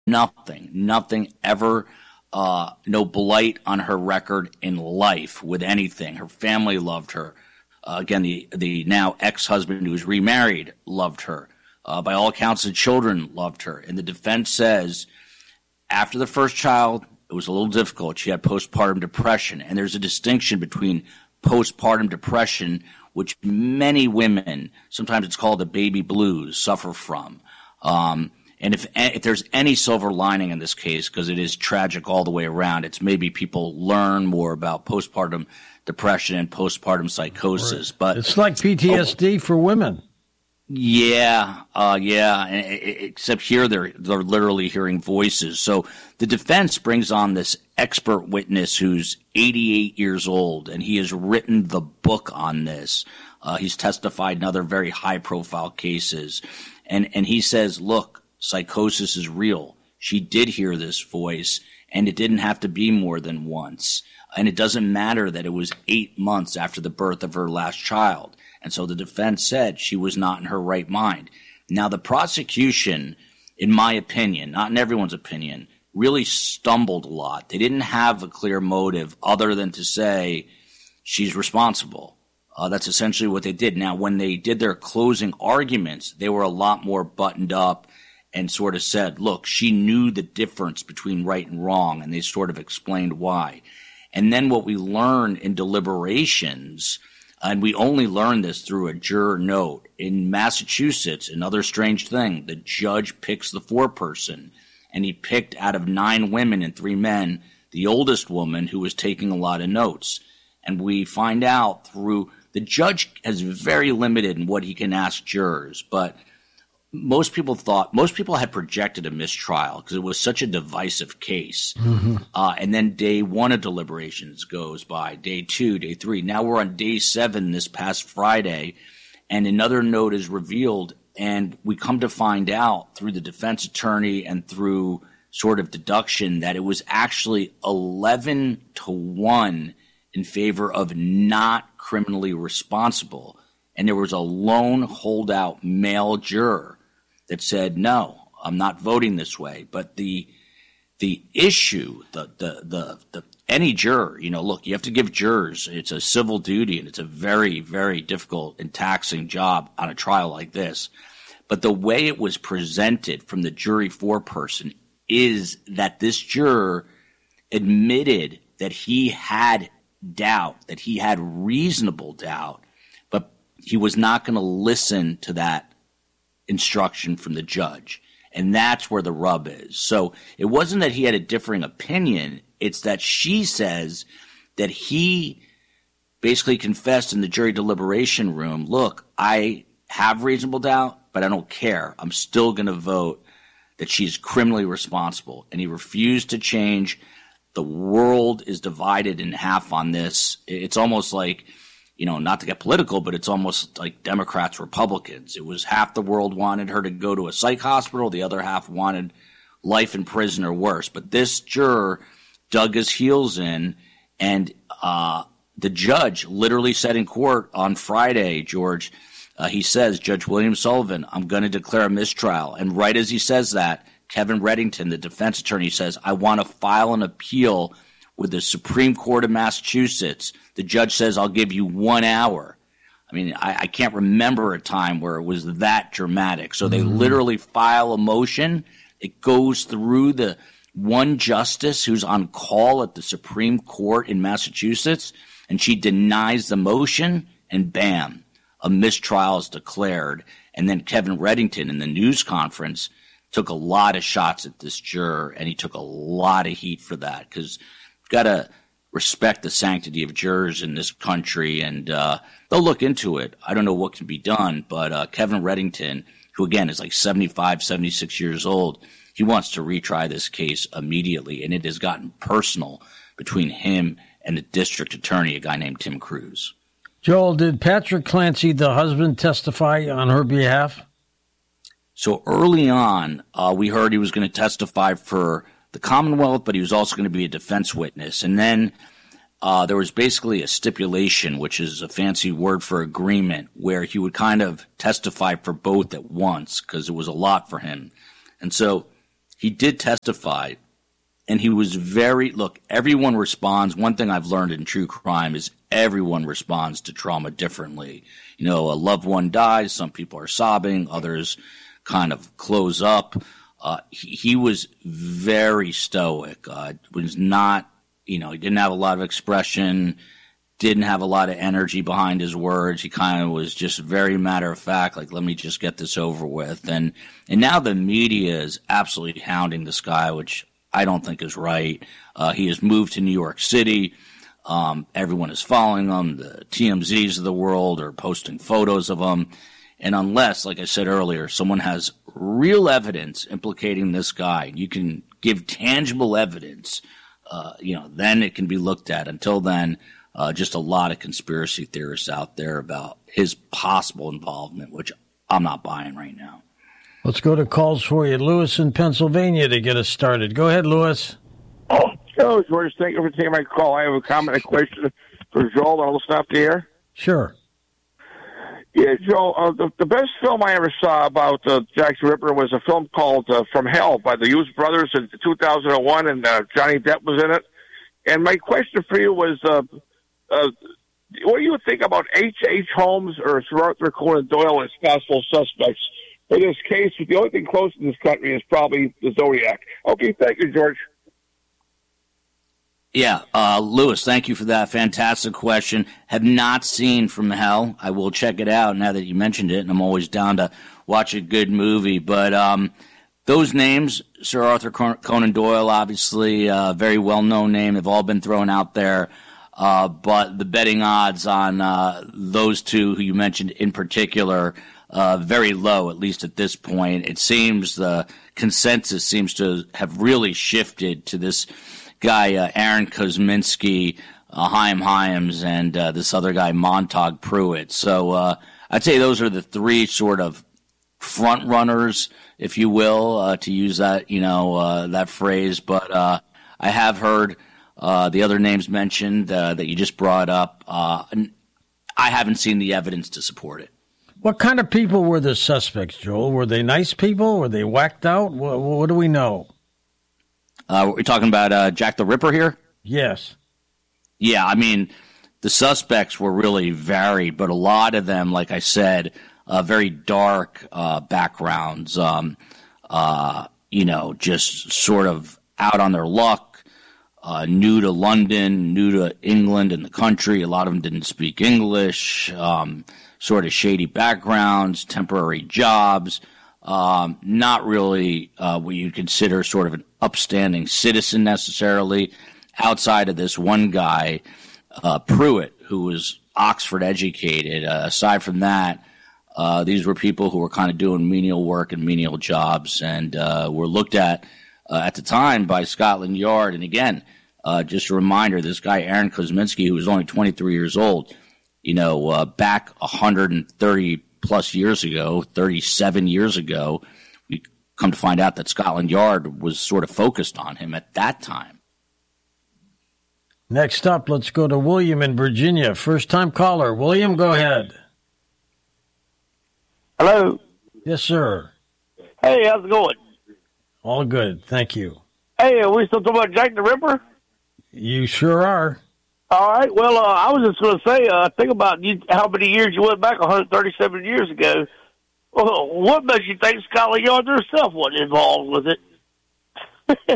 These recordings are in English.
nothing ever, no blight on her record in life with anything. Her family loved her. Again, the now ex-husband who was remarried loved her. By all accounts, the children loved her. And the defense says after the first child, it was a little difficult. She had postpartum depression. And there's a distinction between postpartum depression, which many women, sometimes it's called the baby blues, suffer from. And if there's any silver lining in this case, because it is tragic all the way around, it's maybe people learn more about postpartum depression and postpartum psychosis. Right. But it's like PTSD for women. Yeah. Except here they're literally hearing voices. So the defense brings on this expert witness who's 88 years old, and he has written the book on this. He's testified in other very high-profile cases, and he says, look, psychosis is real. She did hear this voice, and it didn't have to be more than once. And it doesn't matter that it was 8 months after the birth of her last child. And so the defense said she was not in her right mind. Now, the prosecution, in my opinion, not in everyone's opinion, really stumbled a lot. They didn't have a clear motive other than to say she's responsible. That's essentially what they did. Now, when they did their closing arguments, they were a lot more buttoned up and sort of said, look, she knew the difference between right and wrong, and they sort of explained why. And then what we learned in deliberations, and we only learned this through a juror note, in Massachusetts, another strange thing, the judge picks the foreperson, and he picked out of 9 women and 3 men, the oldest woman who was taking a lot of notes. And we find out through, the judge is very limited in what he can ask jurors, but most people had projected a mistrial because it was such a divisive case. Mm-hmm. And then day 1 of deliberations goes by, day 2, day 3. Now we're on day 7 this past Friday, and another note is revealed, and we come to find out through the defense attorney and through sort of deduction that it was actually 11-1 in favor of not criminally responsible. And there was a lone holdout male juror that said, no, I'm not voting this way. But the issue, any juror, look, you have to give jurors, it's a civil duty, and it's a very, very difficult and taxing job on a trial like this. But the way it was presented from the jury foreperson is that this juror admitted that he had doubt, that he had reasonable doubt, but he was not going to listen to that instruction from the judge. And that's where the rub is. So it wasn't that he had a differing opinion. It's that she says that he basically confessed in the jury deliberation room, look, I have reasonable doubt, but I don't care. I'm still going to vote that she's criminally responsible. And he refused to change. The world is divided in half on this. It's almost like, not to get political, but it's almost like Democrats, Republicans. It was half the world wanted her to go to a psych hospital. The other half wanted life in prison or worse. But this juror dug his heels in, and the judge literally said in court on Friday, George, he says, Judge William Sullivan, I'm going to declare a mistrial. And right as he says that, Kevin Reddington, the defense attorney, says, I want to file an appeal with the Supreme Court of Massachusetts. The judge says, I'll give you 1 hour. I mean, I can't remember a time where it was that dramatic. So they literally file a motion. It goes through the one justice who's on call at the Supreme Court in Massachusetts, and she denies the motion, and bam, a mistrial is declared. And then Kevin Reddington in the news conference took a lot of shots at this juror, and he took a lot of heat for that because we've got to respect the sanctity of jurors in this country, and they'll look into it. I don't know what can be done, but Kevin Reddington, who again is like 75, 76 years old, he wants to retry this case immediately, and it has gotten personal between him and the district attorney, a guy named Tim Cruz. Joel, did Patrick Clancy, the husband, testify on her behalf? So early on, we heard he was going to testify for the Commonwealth, but he was also going to be a defense witness. And then there was basically a stipulation, which is a fancy word for agreement, where he would kind of testify for both at once because it was a lot for him. And so he did testify, and he was everyone responds. One thing I've learned in true crime is everyone responds to trauma differently. A loved one dies, some people are sobbing, others kind of close up. He was very stoic, was not, he didn't have a lot of expression, didn't have a lot of energy behind his words. He kind of was just very matter of fact, like, let me just get this over with. And now the media is absolutely hounding this guy, which I don't think is right. He has moved to New York City. Everyone is following him. The TMZs of the world are posting photos of him. And unless, like I said earlier, someone has real evidence implicating this guy, you can give tangible evidence, then it can be looked at. Until then, just a lot of conspiracy theorists out there about his possible involvement, which I'm not buying right now. Let's go to calls for you. Lewis in Pennsylvania to get us started. Go ahead, Lewis. Oh, George, thank you for taking my call. I have a comment, a question for Joel. I'll stop there. Sure. Yeah, Joel, the best film I ever saw about Jack the Ripper was a film called From Hell by the Hughes Brothers in 2001, and Johnny Depp was in it. And my question for you was, what do you think about H.H. Holmes or Sir Arthur Conan Doyle as possible suspects for this case? The only thing close in this country is probably the Zodiac. Okay, thank you, George. Yeah, Lewis, thank you for that fantastic question. Have not seen From Hell. I will check it out now that you mentioned it, and I'm always down to watch a good movie. But those names, Sir Arthur Conan Doyle, obviously a very well-known name, have all been thrown out there. But the betting odds on those two who you mentioned in particular, very low, at least at this point. It seems the consensus seems to have really shifted to this guy, Aaron Kosminski, Chaim Hyams, and this other guy, Montague Pruitt. So I'd say those are the three sort of front runners, if you will, to use that, that phrase. But I have heard the other names mentioned that you just brought up. And I haven't seen the evidence to support it. What kind of people were the suspects, Joel? Were they nice people? Were they whacked out? What do we know? We're talking about Jack the Ripper here? Yes. Yeah, I mean, the suspects were really varied, but a lot of them, like I said, very dark backgrounds, just sort of out on their luck, new to London, new to England and the country. A lot of them didn't speak English, sort of shady backgrounds, temporary jobs. Not really what you'd consider sort of an upstanding citizen necessarily, outside of this one guy, Pruitt, who was Oxford educated. Aside from that, these were people who were kind of doing menial work and menial jobs, and were looked at the time by Scotland Yard. And again, just a reminder, this guy Aaron Kosminski, who was only 23 years old, back 130 plus years ago, 37 years ago, we come to find out that Scotland Yard was sort of focused on him at that time. Next up, let's go to William in Virginia. First-time caller. William, go ahead. Hello. Yes, sir. Hey, how's it going? All good, thank you. Hey, are we still talking about Jack the Ripper? You sure are. All right. Well, I was just going to say, think about how many years you went back, 137 years ago. Well, what makes you think Scotland Yard herself wasn't involved with it?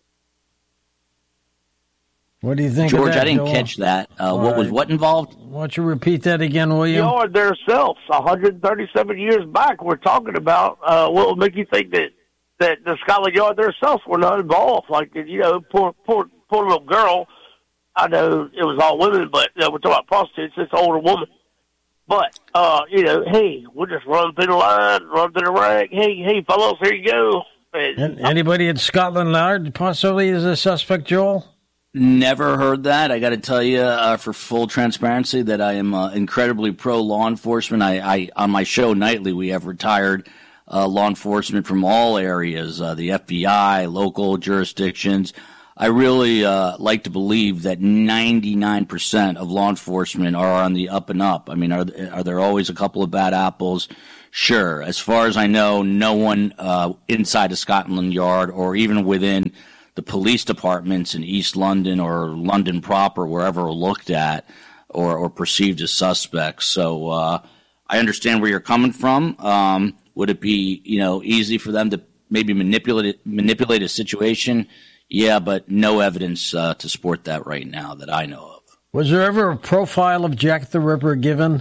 What do you think, George? of that, I didn't Joel? catch that. What was what involved? Why don't you repeat that again, William? Yard themselves, 137 years back. We're talking about what would make you think that the Scotland Yard themselves were not involved? Like, poor little girl. I know it was all women, but we're talking about prostitutes. It's an older woman. But, hey, we'll just run through the line, run through the rank. Hey, fellows, here you go. And anybody at Scotland Yard possibly is a suspect, Joel? Never heard that. I got to tell you, for full transparency, that I am incredibly pro law enforcement. I on my show nightly, we have retired law enforcement from all areas, the FBI, local jurisdictions. I really like to believe that 99% of law enforcement are on the up and up. I mean, are there always a couple of bad apples? Sure. As far as I know, no one inside of Scotland Yard or even within the police departments in East London or London proper, wherever looked at or perceived as suspects. So I understand where you're coming from. Would it be, easy for them to maybe manipulate a situation? Yeah, but no evidence to support that right now that I know of. Was there ever a profile of Jack the Ripper given?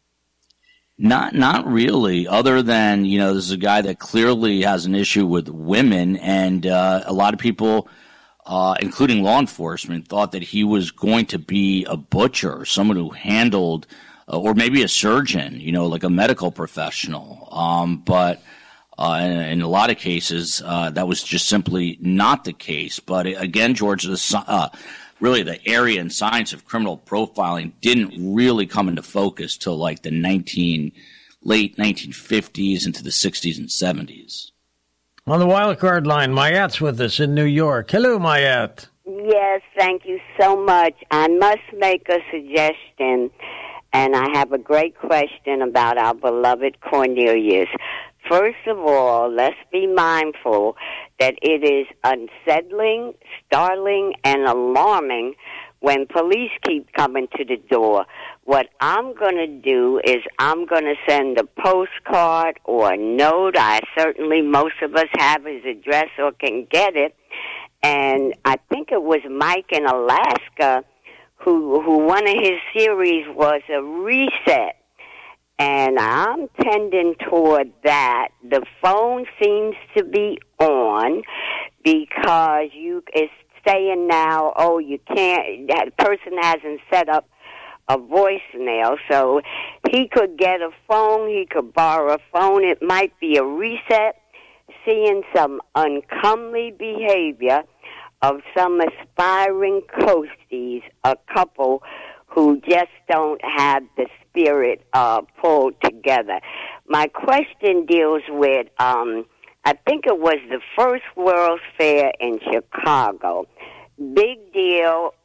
Not really, other than, this is a guy that clearly has an issue with women, and a lot of people, including law enforcement, thought that he was going to be a butcher, someone who handled, or maybe a surgeon, like a medical professional. But in a lot of cases, that was just simply not the case. But again, George, really the area and science of criminal profiling didn't really come into focus till like the late 1950s into the 60s and 70s. On the wild card line, Mayat's with us in New York. Hello, Mayat. Yes, thank you so much. I must make a suggestion, and I have a great question about our beloved Cornelius. First of all, let's be mindful that it is unsettling, startling, and alarming when police keep coming to the door. What I'm going to do is I'm going to send a postcard or a note. Most of us have his address or can get it. And I think it was Mike in Alaska who one of his series was a reset. And I'm tending toward that. The phone seems to be on because it's saying now, you can't, that person hasn't set up a voicemail. So he could get a phone, he could borrow a phone. It might be a reset, seeing some uncomely behavior of some aspiring coasties, a couple who just don't have the spirit pulled together. My question deals with, I think it was the first World's Fair in Chicago. Big deal,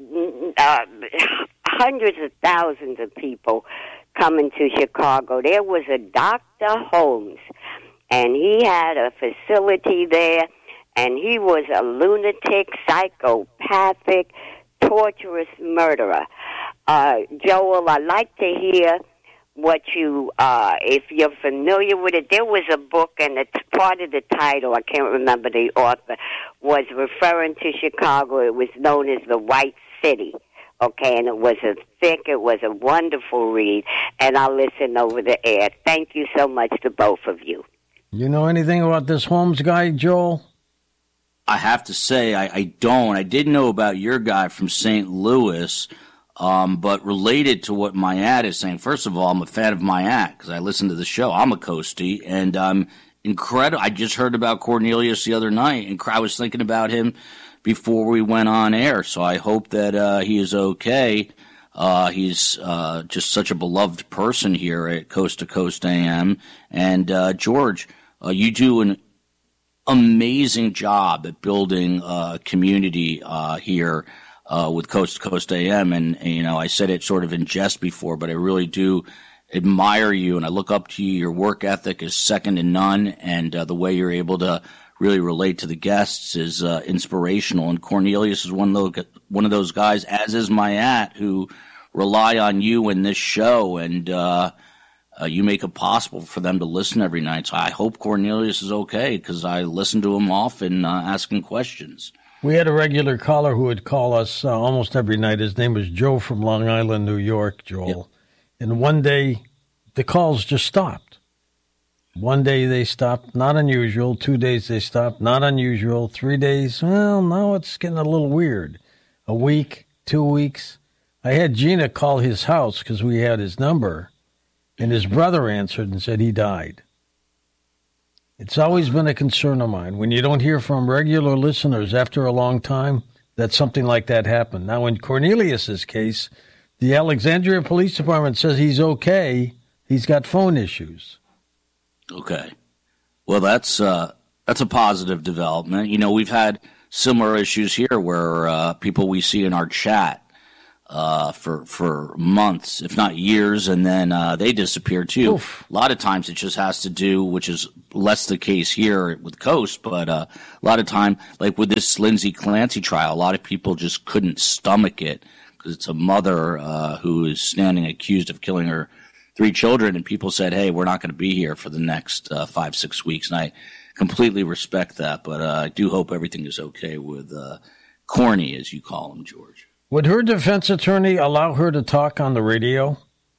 hundreds of thousands of people coming to Chicago. There was a Dr. Holmes, and he had a facility there, and he was a lunatic, psychopathic, torturous murderer. Joel, I'd like to hear what you, if you're familiar with it. There was a book, and part of the title, I can't remember the author, was referring to Chicago. It was known as the White City, okay, and it was a wonderful read, and I'll listen over the air. Thank you so much to both of you. You know anything about this Holmes guy, Joel? I have to say, I don't. I did know about your guy from St. Louis, but related to what Mayat is saying, first of all, I'm a fan of Mayat because I listen to the show. I'm a coastie, and I'm incredible. I just heard about Cornelius the other night, and I was thinking about him before we went on air, so I hope that he is okay. He's just such a beloved person here at Coast to Coast AM. And George, you do an amazing job at building a community here with Coast to Coast AM. And, I said it sort of in jest before, but I really do admire you, and I look up to you. Your work ethic is second to none, and the way you're able to really relate to the guests is inspirational. And Cornelius is one of those guys, as is Mayat, who rely on you in this show, and you make it possible for them to listen every night. So I hope Cornelius is okay, because I listen to him often asking questions. We had a regular caller who would call us almost every night. His name was Joe from Long Island, New York, Joel. Yep. And one day, the calls just stopped. One day they stopped, not unusual. 2 days they stopped, not unusual. 3 days, well, now it's getting a little weird. A week, 2 weeks. I had Gina call his house because we had his number, and his brother answered and said he died. It's always been a concern of mine. When you don't hear from regular listeners after a long time, that something like that happened. Now, in Cornelius's case, the Alexandria Police Department says he's okay. He's got phone issues. Okay. Well, that's a positive development. We've had similar issues here where people we see in our chat for months, if not years, and then they disappear too. Oof. A lot of times it just has to do, which is less the case here with Coast, but a lot of time, like with this Lindsay Clancy trial, a lot of people just couldn't stomach it because it's a mother who is standing accused of killing her 3 children, and people said, hey, we're not going to be here for the next 5-6 weeks, and I completely respect that, but I do hope everything is okay with Corny, as you call him, George. Would her defense attorney allow her to talk on the radio?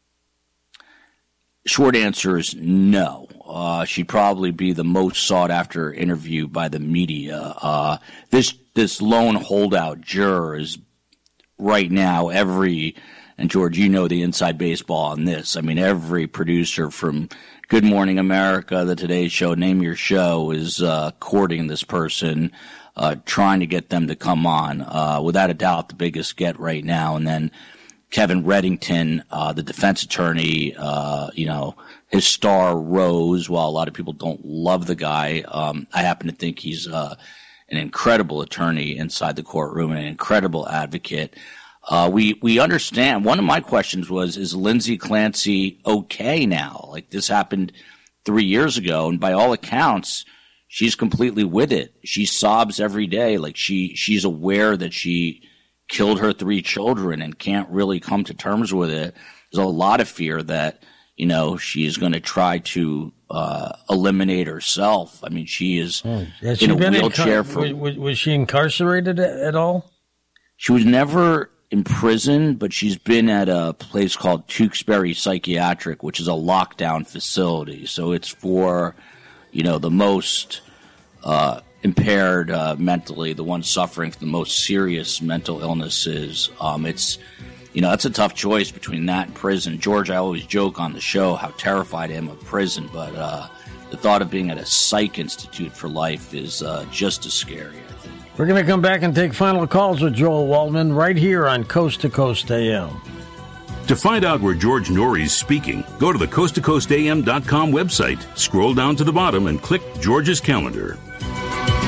Short answer is no. She'd probably be the most sought-after interview by the media. This lone holdout juror is right now and George, you know the inside baseball on this. I mean, every producer from Good Morning America, the Today Show, name your show, is courting this person, trying to get them to come on. Without a doubt, the biggest get right now. And then Kevin Reddington, the defense attorney, his star rose. While a lot of people don't love the guy, I happen to think he's an incredible attorney inside the courtroom and an incredible advocate. We understand. One of my questions was, is Lindsay Clancy okay now? Like, this happened 3 years ago, and by all accounts, she's completely with it. She sobs every day. Like, she's aware that she killed her 3 children and can't really come to terms with it. There's a lot of fear that, she's going to try to eliminate herself. I mean, she is in a wheelchair. Was she incarcerated at all? She was never in prison, but she's been at a place called Tewksbury Psychiatric, which is a lockdown facility. So it's for, the most impaired mentally, the ones suffering from the most serious mental illnesses. It's a tough choice between that and prison. George, I always joke on the show how terrified I am of prison, but the thought of being at a psych institute for life is just as scary, I think. We're going to come back and take final calls with Joel Waldman right here on Coast to Coast AM. To find out where George Norrie's speaking, go to the coasttocoastam.com website, scroll down to the bottom, and click George's calendar.